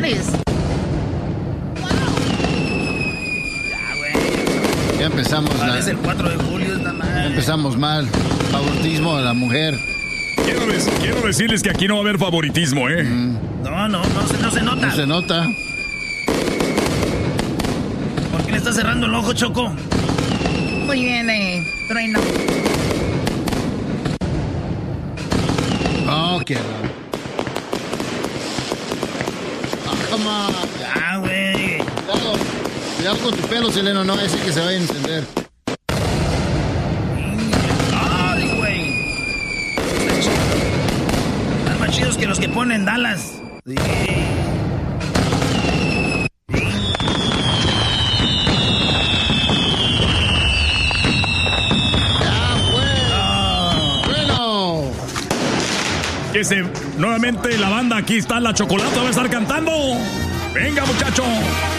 Series. Ya empezamos. Es el 4 de julio, está mal. Ya empezamos mal. Favoritismo a la mujer. Quiero decirles que aquí no va a haber favoritismo, ¿eh? No se nota. No se nota. ¿Por qué le está cerrando el ojo, Choco? Muy bien, Trueno. Oh, qué raro. Come on. Ya, güey. Cuidado con tu pelo, Seleno, no ese que se vaya a encender. Ay, güey. Están más chidos que los que ponen Dallas. Sí. Nuevamente la banda, aquí está la Chocolata, va a estar cantando. Venga, muchacho.